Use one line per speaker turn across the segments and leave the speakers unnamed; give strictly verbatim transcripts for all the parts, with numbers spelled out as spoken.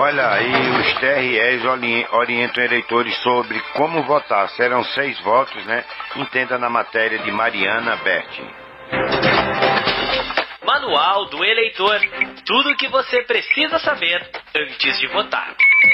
Olha, aí os T R Es orientam eleitores sobre como votar. Serão seis votos, né? Entenda na matéria de Mariana Berti.
Manual do Eleitor. Tudo o que você precisa saber antes de votar.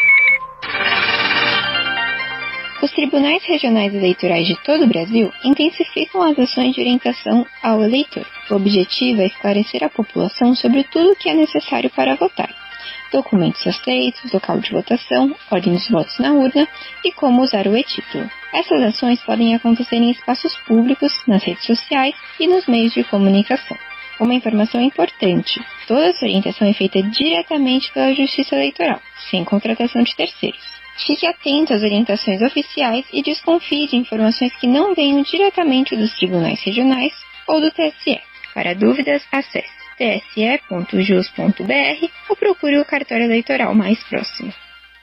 Os tribunais regionais eleitorais de todo o Brasil intensificam as ações de orientação ao eleitor. O objetivo é esclarecer a população sobre tudo o que é necessário para votar. Documentos aceitos, local de votação, ordem dos votos na urna e como usar o e-título. Essas ações podem acontecer em espaços públicos, nas redes sociais e nos meios de comunicação. Uma informação importante: toda essa orientação é feita diretamente pela Justiça Eleitoral, sem contratação de terceiros. Fique atento às orientações oficiais e desconfie de informações que não venham diretamente dos tribunais regionais ou do T S E. Para dúvidas, acesse t s e ponto jus ponto b r ou procure o cartório eleitoral mais próximo.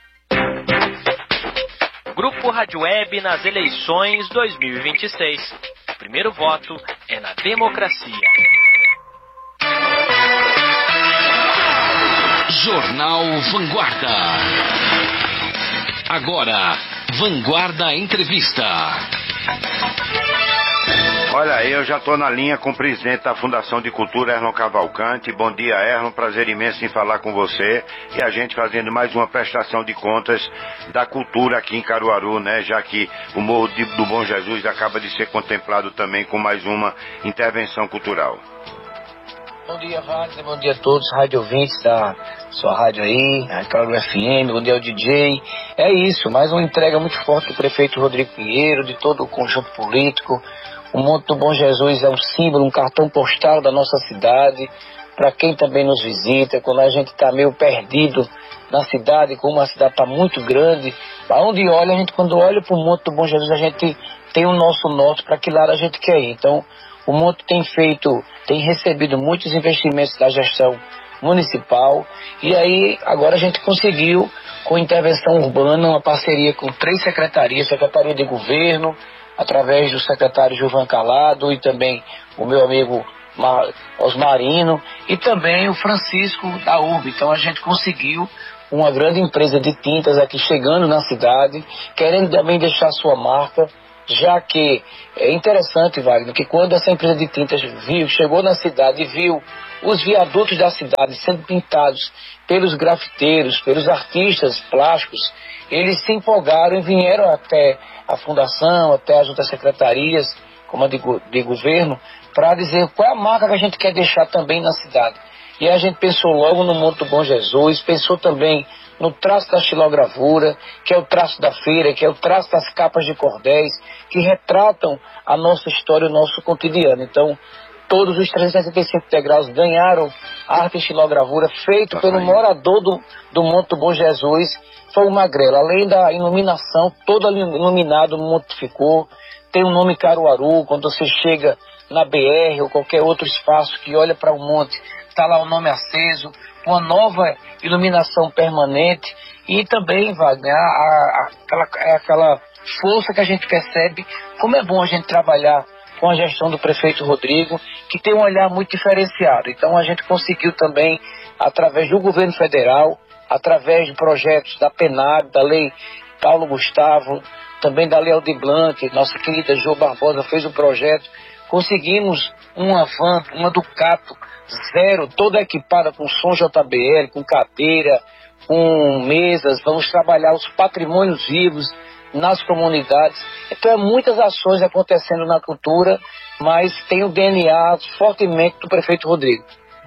Grupo Rádio Web nas eleições dois mil e vinte e seis. O primeiro voto é na democracia.
Jornal Vanguarda. Agora, Vanguarda Entrevista.
Olha, eu já estou na linha com o presidente da Fundação de Cultura, Erlon Cavalcante. Bom dia, Erlon. Prazer imenso em falar com você. E a gente fazendo mais uma prestação de contas da cultura aqui em Caruaru, né? Já que o Morro do Bom Jesus acaba de ser contemplado também com mais uma intervenção cultural.
Bom dia, Wagner. Bom dia a todos, rádio ouvintes da sua rádio aí, a Caruaru F M. Bom dia ao D J. É isso, mais uma entrega muito forte do prefeito Rodrigo Pinheiro, de todo o conjunto político. O Monte do Bom Jesus é um símbolo, um cartão postal da nossa cidade, para quem também nos visita, quando a gente está meio perdido na cidade, como a cidade está muito grande, aonde olha, a gente quando olha para o Monte do Bom Jesus, a gente tem o nosso norte para que lado a gente quer ir. Então, o Monte tem feito, tem recebido muitos investimentos da gestão municipal, e aí agora a gente conseguiu, com intervenção urbana, uma parceria com três secretarias, Secretaria de Governo, através do secretário Gilvan Calado e também o meu amigo Osmarino e também o Francisco da U R B. Então a gente conseguiu uma grande empresa de tintas aqui chegando na cidade, querendo também deixar sua marca, já que é interessante, Wagner, que quando essa empresa de tintas viu, chegou na cidade e viu os viadutos da cidade sendo pintados pelos grafiteiros, pelos artistas plásticos, eles se empolgaram e vieram até a fundação, até as outras secretarias, como a de, de governo, para dizer qual é a marca que a gente quer deixar também na cidade. E a gente pensou logo no Monte do Bom Jesus, pensou também no traço da xilogravura, que é o traço da feira, que é o traço das capas de cordéis, que retratam a nossa história, o nosso cotidiano. Então, todos os trezentos e sessenta e cinco degraus ganharam arte e xilogravura, feito pelo morador do, do Monte do Bom Jesus, foi o Magrelo. Além da iluminação, todo iluminado o monte ficou, tem o nome Caruaru. Quando você chega na B R ou qualquer outro espaço que olha para o monte, está lá o nome aceso, uma nova iluminação permanente. E também, Wagner, a, a, aquela, aquela força que a gente percebe, como é bom a gente trabalhar com a gestão do prefeito Rodrigo, que tem um olhar muito diferenciado. Então a gente conseguiu também, através do governo federal, através de projetos da PENAG, da Lei Paulo Gustavo, também da Lei Aldir Blanc, nossa querida Jo Barbosa fez o projeto, conseguimos uma van, uma Ducato zero, toda equipada com som J B L, com cadeira, com mesas. Vamos trabalhar os patrimônios vivos nas comunidades. Então, é muitas ações acontecendo na cultura, mas tem o D N A fortemente do prefeito Rodrigo.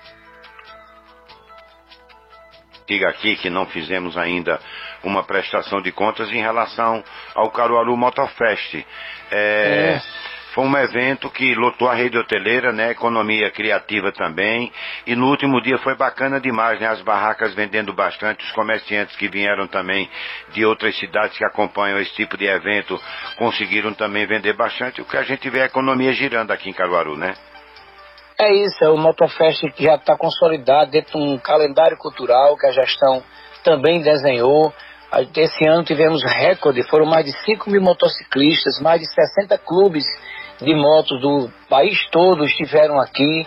Diga aqui que não fizemos ainda uma prestação de contas em relação ao Caruaru Motofest. É, é. Foi um evento que lotou a rede hoteleira, né? Economia criativa também. E no último dia foi bacana demais, né? As barracas vendendo bastante, os comerciantes que vieram também de outras cidades que acompanham esse tipo de evento conseguiram também vender bastante. O que a gente vê é a economia girando aqui em Caruaru, né?
É isso, é o Motofest que já está consolidado dentro de um calendário cultural que a gestão também desenhou. Esse ano tivemos recorde, foram mais de cinco mil motociclistas, mais de sessenta clubes de motos do país todo estiveram aqui,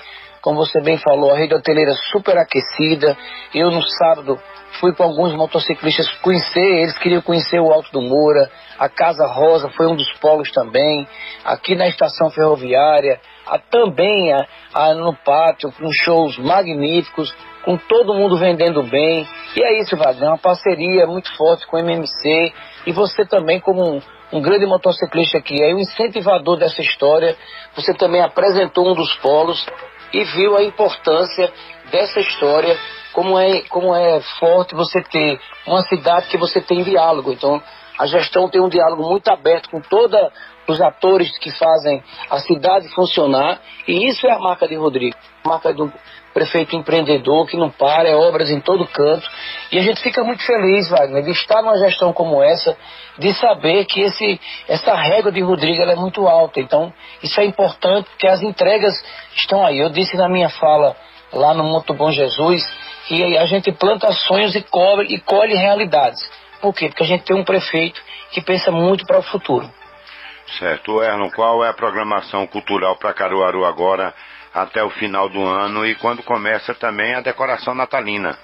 como você bem falou, a rede hoteleira super aquecida. Eu no sábado fui com alguns motociclistas conhecer, eles queriam conhecer o Alto do Moura, a Casa Rosa foi um dos polos também, aqui na estação ferroviária, a, também a, a, no pátio, com shows magníficos, com todo mundo vendendo bem. E é isso, Wagner, uma parceria muito forte com o M M C, e você também como um, um grande motociclista que é o incentivador dessa história, você também apresentou um dos polos e viu a importância dessa história, como é, como é forte você ter uma cidade que você tem diálogo. Então, a gestão tem um diálogo muito aberto com todos os atores que fazem a cidade funcionar, e isso é a marca de Rodrigo, a marca do prefeito empreendedor que não para, é obras em todo canto, e a gente fica muito feliz, Wagner, de estar numa gestão como essa, de saber que esse, essa régua de Rodrigo ela é muito alta. Então, isso é importante, porque as entregas estão aí. Eu disse na minha fala lá no Muito Bom Jesus, que a gente planta sonhos e colhe, e colhe realidades. Por quê? Porque a gente tem um prefeito que pensa muito para o futuro.
Certo. Erlon, qual é a programação cultural para Caruaru agora, até o final do ano, e quando começa também a decoração natalina?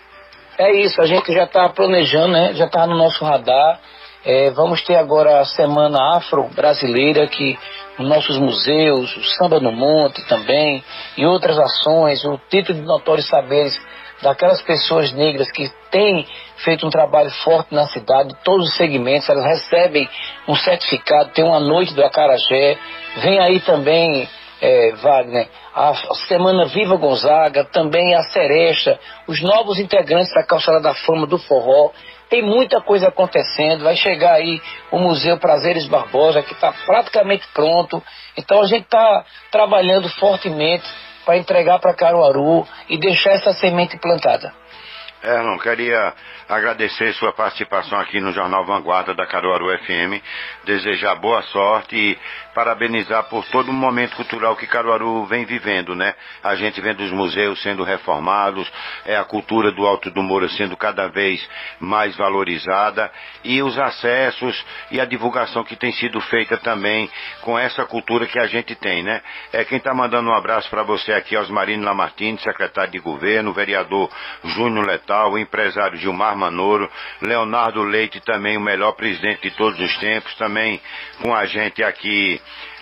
É isso, a gente já está planejando, né? Já está no nosso radar. É, vamos ter agora a Semana Afro-Brasileira, que nos nossos museus, o Samba no Monte também, e outras ações, o título de notórios saberes daquelas pessoas negras que têm feito um trabalho forte na cidade, todos os segmentos, elas recebem um certificado, tem uma noite do acarajé, vem aí também, é, Wagner, a Semana Viva Gonzaga, também a Seresta, os novos integrantes da Calçada da Fama do Forró. Tem muita coisa acontecendo, vai chegar aí o Museu Prazeres Barbosa, que está praticamente pronto. Então a gente está trabalhando fortemente para entregar para Caruaru e deixar essa semente plantada.
Erlon, queria agradecer sua participação aqui no Jornal Vanguarda da Caruaru F M, desejar boa sorte e parabenizar por todo o momento cultural que Caruaru vem vivendo, né? A gente vendo os museus sendo reformados, é a cultura do Alto do Moura sendo cada vez mais valorizada, e os acessos e a divulgação que tem sido feita também com essa cultura que a gente tem, né? É quem está mandando um abraço para você aqui, Osmarino Lamartine, secretário de governo, o vereador Júnior Letal, o empresário Gilmar Manoro, Leonardo Leite também, o melhor presidente de todos os tempos, também com a gente aqui,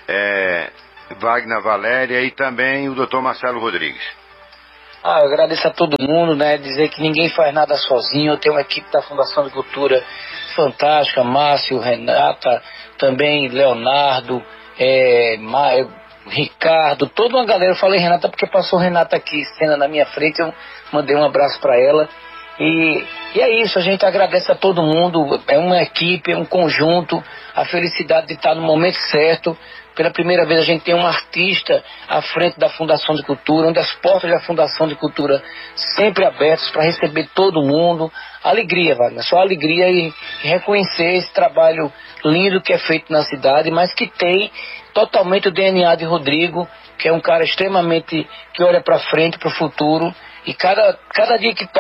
é, Wagner Valéria, e também o doutor Marcelo Rodrigues.
Ah, eu agradeço a todo mundo, né, dizer que ninguém faz nada sozinho. Eu tenho uma equipe da Fundação de Cultura fantástica, Márcio, Renata, também Leonardo, é, Ma, Ricardo, toda uma galera. Eu falei Renata porque passou Renata aqui, cena na minha frente, eu mandei um abraço para ela. E, e é isso, a gente agradece a todo mundo, é uma equipe, é um conjunto, a felicidade de estar no momento certo. Pela primeira vez a gente tem um artista à frente da Fundação de Cultura, onde as portas da Fundação de Cultura sempre abertas para receber todo mundo. Alegria, Wagner, só alegria e reconhecer esse trabalho lindo que é feito na cidade, mas que tem totalmente o D N A de Rodrigo, que é um cara extremamente que olha para frente, para o futuro, e cada, cada dia que